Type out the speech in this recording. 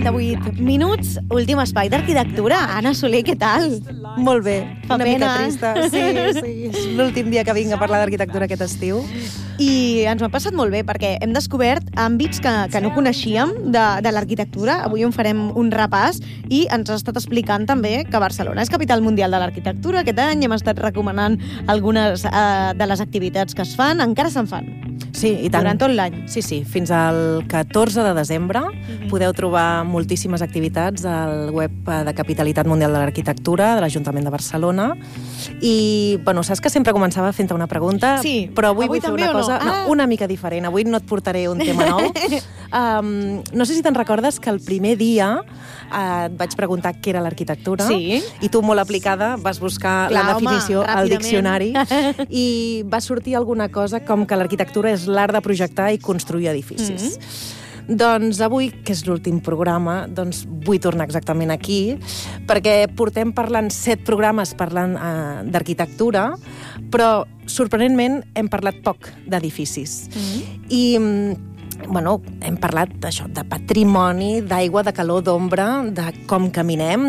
38 minuts, últim espai d'arquitectura. Anna Soler, què tal? Molt bé, Fa una pena. mica trista. Sí, és l'últim dia que vinc a parlar d'arquitectura aquest estiu. I ens ho ha passat molt bé perquè hem descobert àmbits que no coneixíem de l'arquitectura. Avui en farem un repàs i ens ha estat explicant també que Barcelona és capital mundial de l'arquitectura. Aquest any hem estat recomanant algunes de les activitats que es fan. Encara se'n fan. Sí, i tant. Durant tot l'any. Sí, fins al 14 de desembre podeu trobar moltíssimes activitats al web de Capitalitat Mundial de l'Arquitectura de l'Ajuntament de Barcelona. I, bueno, saps que sempre començava fent-te una pregunta, Sí. però avui vull fer també una o no? cosa una mica diferent. Avui no et portaré un tema nou. No sé si te'n recordes que el primer dia et vaig preguntar què era l'arquitectura. Sí. I tu, molt aplicada, vas buscar Clar, la definició home, al ràpidament. diccionari i va sortir alguna cosa com que l'arquitectura és l'art de projectar i construir edificis. Doncs avui, que és l'últim programa, doncs vull tornar exactament aquí, perquè portem parlant 7 programes parlant d'arquitectura, però sorprenentment hem parlat poc d'edificis. I bueno, hem parlat d'això, de patrimoni, d'aigua, de calor, d'ombra, de com caminem,